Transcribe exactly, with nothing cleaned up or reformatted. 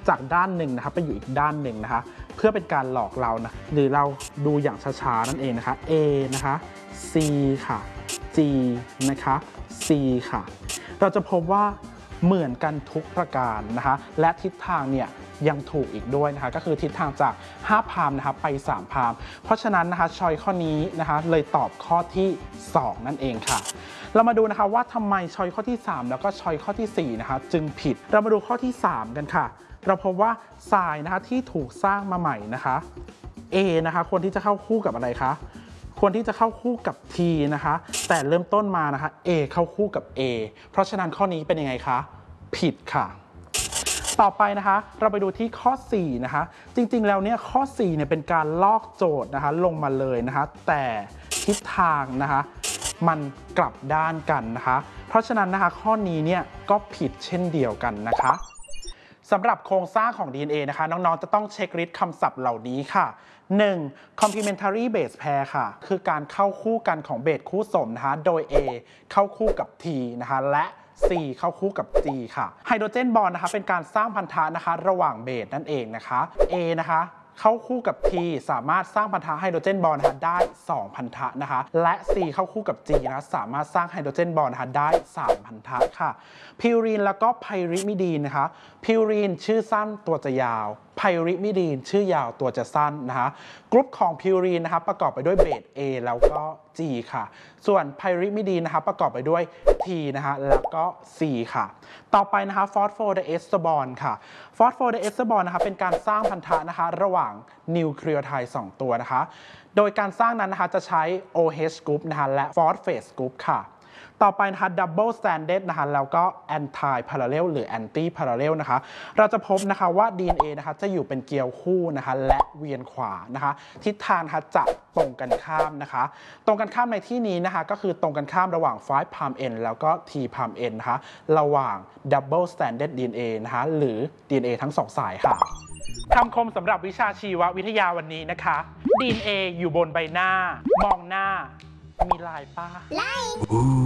จากด้านหนึ่งนะคะไปอยู่อีกด้านหนึ่งนะคะเพื่อเป็นการหลอกเรานะหรือเราดูอย่างช้าๆนั่นเองนะคะ A นะคะ C ค่ะ G นะคะ C ค่ะเราจะพบว่าเหมือนกันทุกประการนะคะและทิศทางเนี่ยยังถูกอีกด้วยนะคะก็คือทิศทางจากห้าพามนะคะไปสามพามเพราะฉะนั้นนะคะชอยข้อนี้นะคะเลยตอบข้อที่สองนั่นเองค่ะเรามาดูนะคะว่าทำไมชอยข้อที่สามแล้วก็ชอยข้อที่สี่นะคะจึงผิดเรามาดูข้อที่สามกันค่ะเราพบว่าทรายนะคะที่ถูกสร้างมาใหม่นะคะ A นะคะควรที่จะเข้าคู่กับอะไรคะควรที่จะเข้าคู่กับ T นะคะแต่เริ่มต้นมานะคะ A เข้าคู่กับ A เพราะฉะนั้นข้อนี้เป็นยังไงคะผิดค่ะต่อไปนะคะเราไปดูที่ข้อสี่นะคะจริงๆแล้วเนี่ยข้อสี่เนี่ยเป็นการลอกโจทย์นะคะลงมาเลยนะคะแต่ทิศทางนะคะมันกลับด้านกันนะคะเพราะฉะนั้นนะคะข้อนี้เนี่ยก็ผิดเช่นเดียวกันนะคะสำหรับโครงสร้างของ ดี เอ็น เอ นะคะน้องๆจะต้องเช็คลิสต์คำศัพท์เหล่านี้ค่ะหนึ่ง complementary base pair ค่ะคือการเข้าคู่กันของเบสคู่สมนะคะโดย A เข้าคู่กับ T นะคะและ C เข้าคู่กับ G ค่ะไฮโดรเจนบอนด์นะคะเป็นการสร้างพันธะนะคะระหว่างเบสนั่นเองนะคะ A นะคะเข้าคู่กับ T สามารถสร้างพันธะไฮโดรเจนบอนด์ได้สองพันธะนะคะและ C เข้าคู่กับ G นะสามารถสร้างไฮโดรเจนบอนด์ได้สามพันธะค่ะพิวรีนแล้วก็ไพริมิดีนนะคะพิวรีนชื่อสั้นตัวจะยาวไพริมิดีนชื่อยาวตัวจะสั้นนะคะกรุ๊ปของพิวรีนนะคะประกอบไปด้วยเบส A แล้วก็ G ค่ะส่วนไพริมิดีนนะคะประกอบไปด้วย T นะคะแล้วก็ C ค่ะต่อไปนะคะฟอสโฟไดเอสเตอร์บอนด์ค่ะฟอสโฟไดเอสเตอร์บอนด์นะคะเป็นการสร้างพันธะนะคะระหว่างนิวเคลียไทด์สองตัวนะคะโดยการสร้างนั้นนะคะจะใช้ โอ เอช group นะคะและ phosphate group ค่ะต่อไปนะคะ double stranded นะคะแล้วก็ anti parallel หรือ anti parallel นะคะเราจะพบนะคะว่า ดี เอ็น เอ นะคะจะอยู่เป็นเกลียวคู่นะคะและเวียนขวานะคะทิศทางนะคะจะตรงกันข้ามนะคะตรงกันข้ามในที่นี้นะคะก็คือตรงกันข้ามระหว่าง ไฟว์ prime end แล้วก็ T prime end นะคะระหว่าง double stranded ดี เอ็น เอ นะคะหรือ ดี เอ็น เอ ทั้งสองสายค่ะคำคมสำหรับวิชาชีววิทยาวันนี้นะคะ ดี เอ็น เอ อยู่บนใบหน้ามองหน้ามีลายป้าลาย